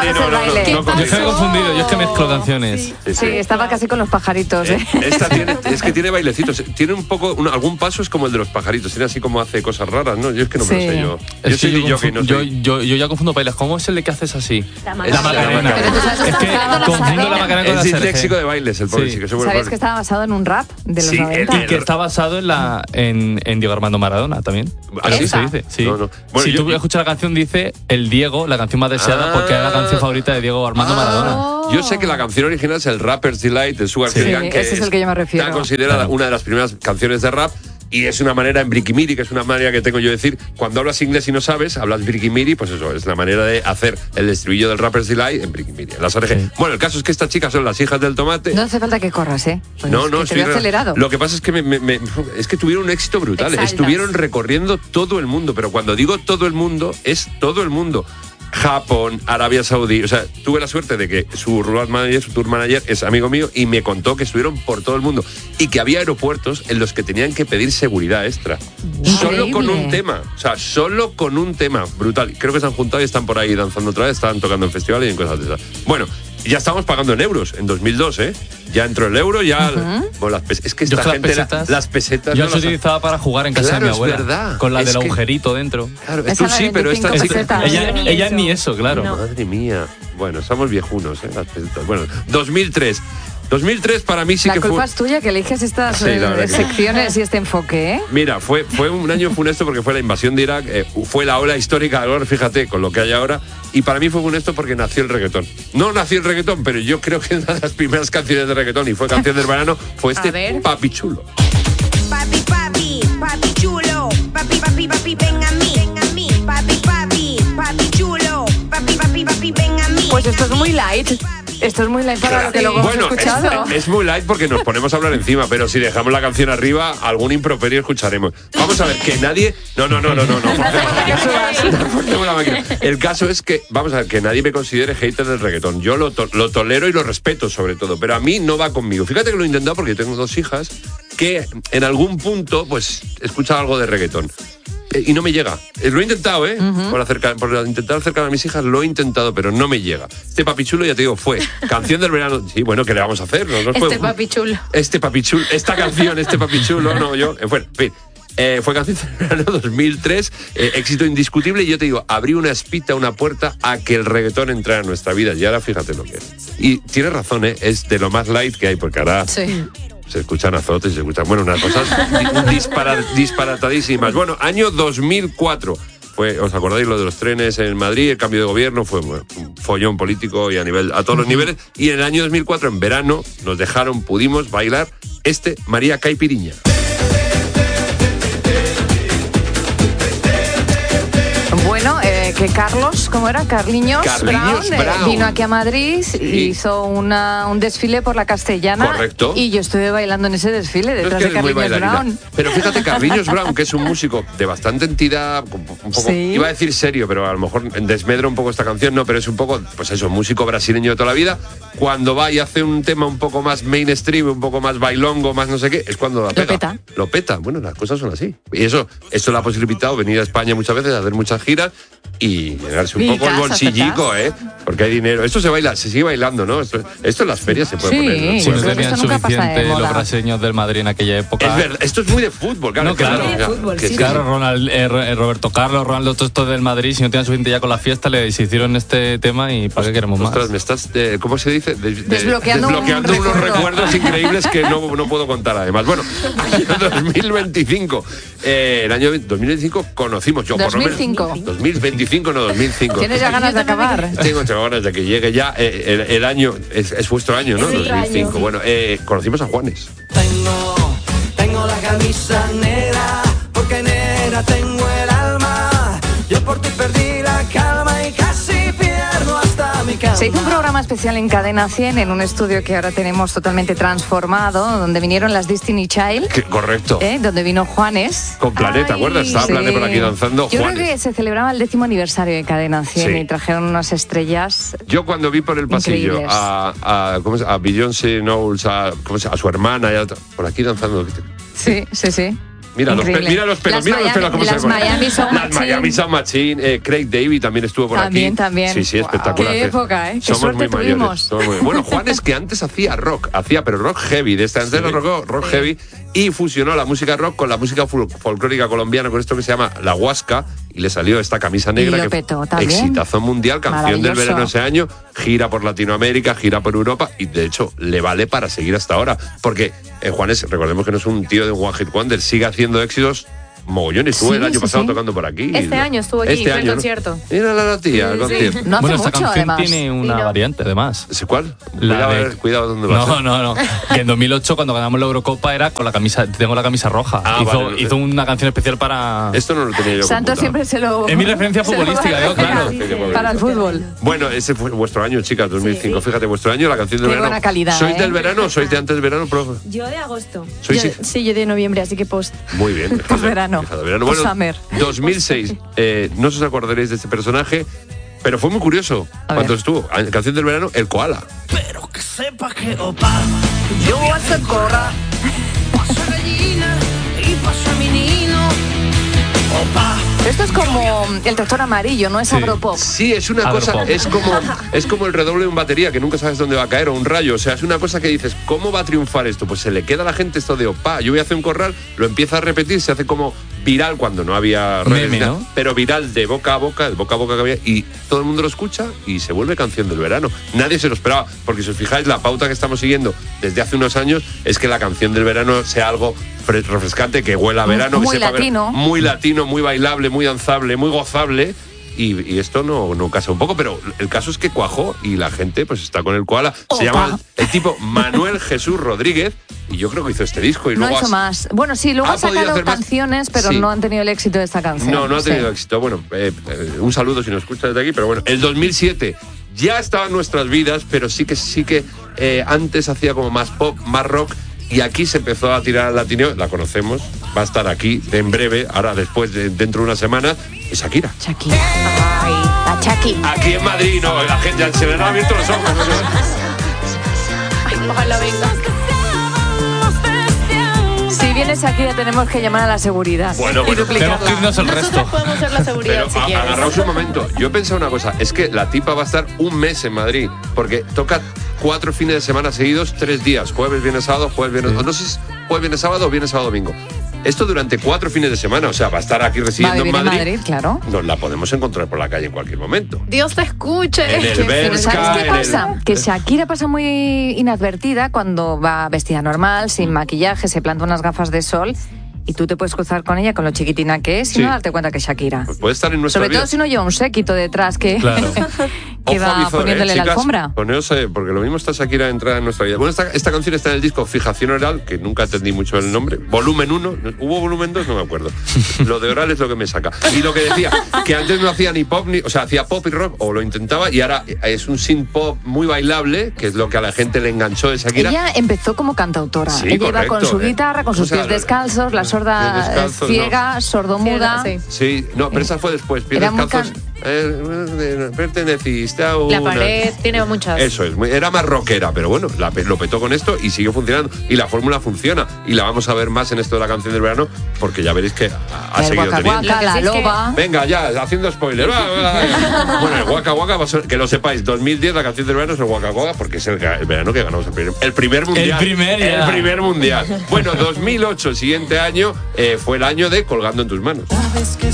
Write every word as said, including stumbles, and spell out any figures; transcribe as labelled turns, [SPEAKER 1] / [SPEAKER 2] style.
[SPEAKER 1] sabes
[SPEAKER 2] no,
[SPEAKER 1] el
[SPEAKER 2] no,
[SPEAKER 1] baile.
[SPEAKER 2] no, no, no,
[SPEAKER 3] Yo estoy confundido, yo es que mezclo canciones.
[SPEAKER 1] Sí,
[SPEAKER 2] Sí,
[SPEAKER 1] sí,
[SPEAKER 2] sí.
[SPEAKER 1] estaba casi con los pajaritos, ¿eh?
[SPEAKER 2] Esta tiene, es que tiene bailecitos. Tiene un poco, un, algún paso es como el de los pajaritos. Tiene así como hace cosas raras, ¿no? Yo es que no me
[SPEAKER 1] Sí.
[SPEAKER 2] lo sé yo. Yo
[SPEAKER 3] Es que
[SPEAKER 2] soy
[SPEAKER 3] yo,
[SPEAKER 2] yo que no
[SPEAKER 3] confu- yo,
[SPEAKER 2] soy.
[SPEAKER 3] yo, yo ya confundo bailes. ¿Cómo es el de que haces así?
[SPEAKER 4] La
[SPEAKER 3] La Macarena.
[SPEAKER 1] Pero tú sabes que
[SPEAKER 3] Es que
[SPEAKER 1] estaba basado en la
[SPEAKER 3] confundo la
[SPEAKER 1] Macarena.
[SPEAKER 3] Macarena con la
[SPEAKER 2] Es
[SPEAKER 3] Serge.
[SPEAKER 2] disléxico de bailes, el pobre
[SPEAKER 3] Sí.
[SPEAKER 2] sí, que soy muy
[SPEAKER 1] ¿Sabes
[SPEAKER 2] bueno.
[SPEAKER 1] que estaba basado en un rap de los
[SPEAKER 2] Sí,
[SPEAKER 1] noventa?
[SPEAKER 2] el-
[SPEAKER 3] Y que está basado en la en, en Diego Armando Maradona también.
[SPEAKER 2] ¿Ah,
[SPEAKER 3] Creo
[SPEAKER 2] sí?
[SPEAKER 3] que se dice. Sí.
[SPEAKER 2] No, no. Bueno,
[SPEAKER 3] si
[SPEAKER 2] yo-
[SPEAKER 3] tú escuchas la canción, dice el Diego, la canción más deseada,
[SPEAKER 2] Ah.
[SPEAKER 3] porque era la canción favorita de Diego Armando
[SPEAKER 2] Ah.
[SPEAKER 3] Maradona.
[SPEAKER 2] Yo sé que la canción original es el Rapper's Delight de Sugar
[SPEAKER 3] Sí.
[SPEAKER 2] Hill Gang,
[SPEAKER 1] Sí,
[SPEAKER 2] que
[SPEAKER 1] ese es el que yo me refiero.
[SPEAKER 2] Está considerada
[SPEAKER 3] Claro.
[SPEAKER 2] una de las primeras canciones de rap. Y es una manera en Briquimiri, que es una manera que tengo yo de decir, cuando hablas inglés y no sabes, hablas Briquimiri, pues eso, es la manera de hacer el estribillo del Rapper's Delight en Briquimiri, en las O R G.
[SPEAKER 3] Sí.
[SPEAKER 2] Bueno, el caso es que estas chicas son las hijas del tomate.
[SPEAKER 1] No hace falta que corras, ¿eh? Pues
[SPEAKER 2] No, no,
[SPEAKER 1] que te veo
[SPEAKER 2] re-
[SPEAKER 1] acelerado.
[SPEAKER 2] Lo que pasa es que me, me- me- es que tuvieron un éxito brutal.
[SPEAKER 4] Te exaltas.
[SPEAKER 2] Estuvieron recorriendo todo el mundo, pero cuando digo todo el mundo, es todo el mundo. Japón, Arabia Saudí, o sea, tuve la suerte de que su rural manager, su tour manager es amigo mío y me contó que estuvieron por todo el mundo y que había aeropuertos en los que tenían que pedir seguridad extra. Solo con un tema, o sea, solo con un tema, brutal. Creo que se han juntado y están por ahí danzando otra vez, están tocando en festivales y en cosas de esas. Bueno, ya estamos pagando en euros en dos mil dos, ¿eh? Ya entró el euro, ya... Bueno, las pes- es que
[SPEAKER 3] Yo
[SPEAKER 2] esta
[SPEAKER 3] es que las
[SPEAKER 2] gente, la-
[SPEAKER 3] pesetas-
[SPEAKER 2] las pesetas...
[SPEAKER 3] Yo
[SPEAKER 2] no
[SPEAKER 3] las
[SPEAKER 2] las ha-
[SPEAKER 3] utilizaba para jugar en casa
[SPEAKER 2] Claro,
[SPEAKER 3] de mi
[SPEAKER 2] es
[SPEAKER 3] abuela.
[SPEAKER 2] verdad.
[SPEAKER 3] Con la
[SPEAKER 2] Es
[SPEAKER 3] del
[SPEAKER 2] que-
[SPEAKER 3] agujerito dentro.
[SPEAKER 2] Claro,
[SPEAKER 1] Esa
[SPEAKER 2] tú sí,
[SPEAKER 1] de
[SPEAKER 2] pero esta
[SPEAKER 1] veinticinco
[SPEAKER 2] chica...
[SPEAKER 1] pesetas.
[SPEAKER 3] Ella,
[SPEAKER 4] ni
[SPEAKER 3] ella
[SPEAKER 4] eso.
[SPEAKER 3] ni eso, claro.
[SPEAKER 4] No.
[SPEAKER 2] Madre mía. Bueno, estamos viejunos, ¿eh? Las pesetas. Bueno, dos mil tres. dos mil tres para mí sí
[SPEAKER 1] La
[SPEAKER 2] que
[SPEAKER 1] culpa
[SPEAKER 2] fue...
[SPEAKER 1] es tuya que eliges estas
[SPEAKER 2] Sí, la
[SPEAKER 1] eh,
[SPEAKER 2] verdad que-
[SPEAKER 1] secciones y este enfoque, ¿eh?
[SPEAKER 2] Mira, fue, fue un año funesto porque fue la invasión de Irak, eh, fue la ola histórica de ahora, fíjate, con lo que hay ahora, y para mí fue funesto porque nació el reggaetón. No nació el reggaetón, pero yo creo que una de las primeras canciones de reggaetón, y fue canción del verano, fue
[SPEAKER 4] A
[SPEAKER 2] este
[SPEAKER 4] ver.
[SPEAKER 2] Papi Chulo.
[SPEAKER 5] Papi, papi, papi chulo, papi, papi, papi, ven a mí, ven a mí, papi, papi, papi chulo, papi, papi, papi, ven a mí.
[SPEAKER 1] Pues esto es muy light. Esto es muy light para lo que luego
[SPEAKER 2] Bueno,
[SPEAKER 1] hemos escuchado.
[SPEAKER 2] es, es muy light porque nos ponemos a hablar encima, pero si dejamos la canción arriba, algún improperio escucharemos. Vamos a ver, que nadie... No, no, no, no, no. no, no forzemos la máquina. El caso es que, vamos a ver, que nadie me considere hater del reggaetón. Yo lo, to- lo tolero y lo respeto sobre todo, pero a mí no va conmigo. Fíjate que lo he intentado porque tengo dos hijas que en algún punto, pues, escuchan algo de reggaetón. Eh, Y no me llega. Eh, Lo he intentado, ¿eh? por, acercar, por intentar acercar a mis hijas, lo he intentado, pero no me llega. Este Papi Chulo, ya te digo, fue canción del verano. Sí, bueno, ¿qué le vamos a hacer? No, no
[SPEAKER 4] Este
[SPEAKER 2] fue-
[SPEAKER 4] papi chulo.
[SPEAKER 2] Este Papi Chulo, esta canción, este Papi Chulo, no, yo. eh, Bueno, en fin. Eh, fue canción del verano dos mil tres, eh, éxito indiscutible, y yo te digo, abrí una espita, una puerta a que el reggaetón entrara en nuestra vida. Y ahora fíjate lo que es. Y tienes razón, ¿eh? Es de lo más light que hay, porque ahora
[SPEAKER 4] Sí.
[SPEAKER 2] se escuchan azotes, se escuchan, bueno, unas cosas di- dispara- disparatadísimas. Bueno, año dos mil cuatro. Fue, ¿os acordáis lo de los trenes en Madrid? El cambio de gobierno fue bueno, un follón político y a nivel a todos los niveles. Y en el año dos mil cuatro, en verano, nos dejaron, pudimos bailar este María Caipiriña.
[SPEAKER 1] Bueno, eh, que Carlos, ¿cómo era? Carliños,
[SPEAKER 2] Carliños
[SPEAKER 1] Brown, eh,
[SPEAKER 2] Brown.
[SPEAKER 1] vino aquí a Madrid y hizo una, un desfile por la Castellana.
[SPEAKER 2] Correcto.
[SPEAKER 1] Y yo estuve bailando en ese desfile
[SPEAKER 2] No es
[SPEAKER 1] detrás
[SPEAKER 2] que
[SPEAKER 1] de
[SPEAKER 2] eres muy
[SPEAKER 1] Carliños
[SPEAKER 2] bailarina.
[SPEAKER 1] Brown.
[SPEAKER 2] Pero fíjate, Carliños Brown, que es un músico de bastante entidad, un poco,
[SPEAKER 1] Sí.
[SPEAKER 2] iba a decir serio, pero a lo mejor desmedra un poco esta canción, no, pero es un poco, pues eso, músico brasileño de toda la vida. Cuando va y hace un tema un poco más mainstream, un poco más bailongo, más no sé qué, es cuando la pega.
[SPEAKER 1] peta.
[SPEAKER 2] Lo peta. Bueno, las cosas son así. Y eso, esto le ha posibilitado venir a España muchas veces, a hacer muchas giras y llenarse un
[SPEAKER 1] Y
[SPEAKER 2] poco el
[SPEAKER 1] casas,
[SPEAKER 2] bolsillico, ¿eh? Porque hay dinero. Esto se baila, se sigue bailando, ¿no? Esto, esto en las ferias se puede
[SPEAKER 1] Sí.
[SPEAKER 2] poner.
[SPEAKER 3] Si
[SPEAKER 1] Yo
[SPEAKER 3] no
[SPEAKER 1] creo que
[SPEAKER 3] tenían
[SPEAKER 1] esto nunca pasa de
[SPEAKER 3] suficiente
[SPEAKER 1] moda.
[SPEAKER 3] los brasileños del Madrid en aquella época.
[SPEAKER 2] Es verdad, esto es muy de fútbol, claro.
[SPEAKER 3] No,
[SPEAKER 2] que
[SPEAKER 3] claro.
[SPEAKER 2] claro,
[SPEAKER 4] De fútbol,
[SPEAKER 2] que
[SPEAKER 4] sí,
[SPEAKER 3] Claro, Ronald, eh, Ro- eh, Roberto Carlos, Ronaldo, todos estos del Madrid, si no tenían suficiente ya con la fiesta, le se hicieron este tema y ¿para qué queremos más?
[SPEAKER 2] Ostras, me estás, eh, ¿cómo se dice? De- de-
[SPEAKER 1] Desbloqueando un
[SPEAKER 2] desbloqueando unos
[SPEAKER 1] recuerdo.
[SPEAKER 2] recuerdos increíbles que no, no puedo contar además. Bueno, año dos mil veinticinco. Eh, el año dos mil veinticinco conocimos yo por lo menos-
[SPEAKER 1] dos mil cinco.
[SPEAKER 2] dos mil veinticinco, no dos mil cinco.
[SPEAKER 1] ¿Tienes ya ganas de acabar?
[SPEAKER 2] Tengo tengo ganas de que llegue ya eh, el, el año, es, es vuestro año, ¿no?
[SPEAKER 4] Es nuestro
[SPEAKER 2] dos mil cinco.
[SPEAKER 4] año.
[SPEAKER 2] Bueno, eh, conocimos a Juanes.
[SPEAKER 6] Tengo, tengo la camisa negra, porque negra tengo el alma. Yo por ti perdí la calma y casi pierdo hasta mi cama.
[SPEAKER 1] Se hizo un programa especial en Cadena cien, en un estudio que ahora tenemos totalmente transformado, donde vinieron las Destiny Child,
[SPEAKER 2] Que- correcto.
[SPEAKER 1] ¿eh? donde vino Juanes.
[SPEAKER 2] Con Planeta, ¿te
[SPEAKER 4] Ay,
[SPEAKER 2] acuerdas? Estaba
[SPEAKER 1] Sí.
[SPEAKER 2] Planeta por aquí danzando.
[SPEAKER 1] Yo
[SPEAKER 2] Juanes.
[SPEAKER 1] creo que se celebraba el décimo aniversario de Cadena cien
[SPEAKER 2] Sí.
[SPEAKER 1] y trajeron unas estrellas.
[SPEAKER 2] Yo cuando vi por el pasillo
[SPEAKER 1] Increíbles.
[SPEAKER 2] a, a, ¿cómo se- a Beyoncé Knowles, a, ¿cómo se- a su hermana, y a otra- por aquí danzando.
[SPEAKER 1] Sí, sí, sí.
[SPEAKER 2] Mira los, pe-
[SPEAKER 1] Increíble.
[SPEAKER 2] mira los pelos,
[SPEAKER 1] Las
[SPEAKER 2] mira los
[SPEAKER 1] Miami-
[SPEAKER 2] pelos cómo
[SPEAKER 1] las
[SPEAKER 2] se ponen.
[SPEAKER 1] Miami Sound
[SPEAKER 2] Las
[SPEAKER 1] Machine.
[SPEAKER 2] Miami Sound Machine. eh, Craig David también estuvo por
[SPEAKER 1] También,
[SPEAKER 2] aquí.
[SPEAKER 1] también.
[SPEAKER 2] Sí, sí,
[SPEAKER 1] Wow.
[SPEAKER 2] espectacular.
[SPEAKER 1] Qué época, ¿eh? Qué
[SPEAKER 2] Somos
[SPEAKER 1] suerte
[SPEAKER 2] muy mayores.
[SPEAKER 1] tuvimos.
[SPEAKER 2] somos muy- Bueno, Juan es que antes hacía rock, hacía, pero rock heavy, de este antes era rock, rock heavy, y fusionó la música rock con la música fol- folclórica colombiana, con esto que se llama La Huasca, y le salió esta camisa negra.
[SPEAKER 1] Y lo
[SPEAKER 2] que
[SPEAKER 1] petó también.
[SPEAKER 2] Exitazo mundial, canción del
[SPEAKER 1] Maravilloso.
[SPEAKER 2] verano ese año, gira por Latinoamérica, gira por Europa, y de hecho le vale para seguir hasta ahora. Porque eh, Juan es, recordemos que no es un tío de un One Hit Wonder, sigue haciendo éxitos mogollón. Estuvo
[SPEAKER 1] Sí,
[SPEAKER 2] el año
[SPEAKER 1] sí,
[SPEAKER 2] pasado
[SPEAKER 1] sí.
[SPEAKER 2] tocando por aquí.
[SPEAKER 4] Este año estuvo aquí,
[SPEAKER 2] Este
[SPEAKER 4] fue el
[SPEAKER 2] año, ¿no?
[SPEAKER 4] concierto.
[SPEAKER 2] Mira la tía, el concierto.
[SPEAKER 1] No hace
[SPEAKER 3] bueno, esta
[SPEAKER 1] mucho,
[SPEAKER 3] canción
[SPEAKER 1] además.
[SPEAKER 3] tiene una
[SPEAKER 4] Sí, no.
[SPEAKER 3] variante, además.
[SPEAKER 2] ¿Ese cuál?
[SPEAKER 3] La
[SPEAKER 2] cuidado,
[SPEAKER 3] de-
[SPEAKER 2] a ver, cuidado dónde vas.
[SPEAKER 3] No, no, no. Que en dos mil ocho, cuando ganamos la Eurocopa, era con la camisa, tengo la camisa roja.
[SPEAKER 2] Ah,
[SPEAKER 3] hizo,
[SPEAKER 2] vale.
[SPEAKER 3] hizo una canción especial para.
[SPEAKER 2] Esto no lo tenía yo.
[SPEAKER 1] Santos
[SPEAKER 2] computado.
[SPEAKER 1] siempre se lo...
[SPEAKER 3] Es mi referencia
[SPEAKER 1] se lo
[SPEAKER 3] futbolística,
[SPEAKER 1] va a
[SPEAKER 3] yo, claro.
[SPEAKER 1] regalar Para el fútbol.
[SPEAKER 2] Bueno, ese fue vuestro año, chicas, dos mil cinco. Fíjate, vuestro año, la canción del
[SPEAKER 1] Qué
[SPEAKER 2] verano.
[SPEAKER 1] buena calidad,
[SPEAKER 2] ¿Sois
[SPEAKER 1] ¿eh?
[SPEAKER 2] del verano o sois de antes del verano, profe?
[SPEAKER 4] Yo de agosto.
[SPEAKER 2] ¿Sois
[SPEAKER 4] Yo-
[SPEAKER 2] sí?
[SPEAKER 4] sí, yo de noviembre, así que post.
[SPEAKER 2] Muy bien.
[SPEAKER 1] Pues verano.
[SPEAKER 2] Fíjate, verano.
[SPEAKER 1] Pues
[SPEAKER 2] Bueno,
[SPEAKER 1] summer.
[SPEAKER 2] dos mil seis. Eh, no os acordaréis de este personaje, pero fue muy curioso.
[SPEAKER 1] A
[SPEAKER 2] Cuando
[SPEAKER 1] ver.
[SPEAKER 2] estuvo, en canción del verano, el koala.
[SPEAKER 6] Pero que sepa que opa, yo voy a hacer cora, pasa gallina y pasa menino, opa.
[SPEAKER 1] Esto es como el tractor amarillo, no es
[SPEAKER 3] Sí.
[SPEAKER 1] agropop.
[SPEAKER 2] Sí, es una
[SPEAKER 3] Agropop.
[SPEAKER 2] cosa, es como, es como el redoble de un batería que nunca sabes dónde va a caer o un rayo. O sea, es una cosa que dices, ¿cómo va a triunfar esto? Pues se le queda a la gente esto de opa, yo voy a hacer un corral, lo empieza a repetir, se hace como viral cuando no había redes,
[SPEAKER 3] Meme,
[SPEAKER 2] nada,
[SPEAKER 3] ¿no?
[SPEAKER 2] pero viral de boca a boca, de boca a boca que había, y todo el mundo lo escucha y se vuelve canción del verano. Nadie se lo esperaba, porque si os fijáis, la pauta que estamos siguiendo desde hace unos años es que la canción del verano sea algo fre- refrescante, que huela a verano,
[SPEAKER 1] Muy
[SPEAKER 2] que sepa ver-
[SPEAKER 1] latino.
[SPEAKER 2] muy latino, muy bailable, muy danzable, muy gozable. Y, y esto no, no casa un poco, pero el caso es que cuajó y la gente pues está con el koala.
[SPEAKER 1] Opa.
[SPEAKER 2] Se llama el, el tipo Manuel Jesús Rodríguez, y yo creo que hizo este disco y
[SPEAKER 1] No
[SPEAKER 2] luego
[SPEAKER 1] ha hecho
[SPEAKER 2] has-
[SPEAKER 1] más. Bueno, sí, luego
[SPEAKER 2] ¿Ha
[SPEAKER 1] ha
[SPEAKER 2] podido
[SPEAKER 1] sacado
[SPEAKER 2] hacer más?
[SPEAKER 1] canciones, pero
[SPEAKER 2] Sí.
[SPEAKER 1] no han tenido el éxito de esta canción.
[SPEAKER 2] No, no ha tenido
[SPEAKER 1] Sí.
[SPEAKER 2] éxito. Bueno, eh, eh, un saludo si nos escuchas desde aquí, pero bueno, el dos mil siete ya estaba en nuestras vidas, pero sí que sí que eh, antes hacía como más pop, más rock, y aquí se empezó a tirar al latineo, la conocemos, va a estar aquí en breve, ahora después, de, dentro de una semana, y Shakira.
[SPEAKER 1] Shakira. Ay, la Shaki.
[SPEAKER 2] Aquí en Madrid, no, la gente ya se le han abierto los ojos.
[SPEAKER 4] Ojalá venga.
[SPEAKER 1] Si viene Shakira, tenemos que llamar a la seguridad
[SPEAKER 2] Bueno,
[SPEAKER 1] y
[SPEAKER 2] bueno.
[SPEAKER 3] Tenemos que
[SPEAKER 1] duplicarla.
[SPEAKER 3] irnos el resto.
[SPEAKER 4] Nosotros podemos ser la seguridad
[SPEAKER 2] Pero
[SPEAKER 4] si
[SPEAKER 2] a-
[SPEAKER 4] quieres.
[SPEAKER 2] agarraos un momento. Yo he pensado una cosa, es que la tipa va a estar un mes en Madrid, porque toca cuatro fines de semana seguidos, tres días, jueves, viernes, sábado, jueves, viernes,
[SPEAKER 3] Sí.
[SPEAKER 2] no sé si es jueves, viernes, sábado o viernes, sábado, domingo. Esto durante cuatro fines de semana, o sea, va a estar aquí
[SPEAKER 1] Va a
[SPEAKER 2] residiendo
[SPEAKER 1] vivir
[SPEAKER 2] en
[SPEAKER 1] en
[SPEAKER 2] Madrid.
[SPEAKER 1] Madrid, claro.
[SPEAKER 2] Nos la podemos encontrar por la calle en cualquier momento.
[SPEAKER 4] Dios te escuche.
[SPEAKER 2] En el
[SPEAKER 1] Pero
[SPEAKER 2] Bershka,
[SPEAKER 1] ¿sabes qué
[SPEAKER 2] en el-
[SPEAKER 1] pasa? Que Shakira pasa muy inadvertida cuando va vestida normal, sin
[SPEAKER 2] Mm.
[SPEAKER 1] maquillaje, se planta unas gafas de sol y tú te puedes cruzar con ella con lo chiquitina que es y
[SPEAKER 2] Sí.
[SPEAKER 1] no darte cuenta que es Shakira.
[SPEAKER 2] Pues puede estar en nuestra
[SPEAKER 1] Sobre
[SPEAKER 2] vida.
[SPEAKER 1] todo si no lleva un séquito detrás que,
[SPEAKER 3] Claro.
[SPEAKER 1] que
[SPEAKER 2] Ojo
[SPEAKER 1] va
[SPEAKER 2] a visor,
[SPEAKER 1] poniéndole
[SPEAKER 2] ¿eh,
[SPEAKER 1] la
[SPEAKER 2] chicas?
[SPEAKER 1] alfombra.
[SPEAKER 2] Poneos, eh, porque lo mismo está Shakira entrada en nuestra vida. Bueno, esta, esta canción está en el disco Fijación Oral, que nunca entendí mucho el nombre. Volumen uno. ¿Hubo volumen dos? No me acuerdo. Lo de oral es lo que me saca. Y lo que decía, que antes no hacía ni pop, ni, o sea, hacía pop y rock, o lo intentaba, y ahora es un synth pop muy bailable, que es lo que a la gente le enganchó de Shakira.
[SPEAKER 1] Ella empezó como cantautora.
[SPEAKER 2] Sí,
[SPEAKER 1] Ella iba
[SPEAKER 2] correcto,
[SPEAKER 1] con su
[SPEAKER 2] eh.
[SPEAKER 1] guitarra, con sus
[SPEAKER 2] O sea,
[SPEAKER 1] pies descalzos, la sorda
[SPEAKER 2] pies descalzos,
[SPEAKER 1] ciega, sordomuda.
[SPEAKER 4] Ciega,
[SPEAKER 2] Sí, no, pero esa fue después. Pies
[SPEAKER 1] Era muy
[SPEAKER 2] descalzos. eh, perteneciste a una...
[SPEAKER 4] La pared tiene muchas.
[SPEAKER 2] Eso es, muy- era más rockera, pero bueno, la pe- lo petó con esto y sigue funcionando. Y la fórmula funciona. Y la vamos a ver más en esto de la canción del verano, porque ya veréis que ha, ha
[SPEAKER 1] El
[SPEAKER 2] seguido
[SPEAKER 1] Waka
[SPEAKER 2] teniendo.
[SPEAKER 1] Waka, la
[SPEAKER 4] Lo que sí es que-
[SPEAKER 1] loba.
[SPEAKER 2] Venga, ya, haciendo spoiler. Va, va, va. Bueno, el Waka Waka, va a ser- que lo sepáis, dos mil diez la canción del verano es el Waka Waka, porque es el, el verano que ganamos el primer, el primer mundial.
[SPEAKER 3] El primer, ya.
[SPEAKER 2] El primer mundial. Bueno, dos mil ocho, el siguiente año, eh, fue el año de Colgando en tus manos.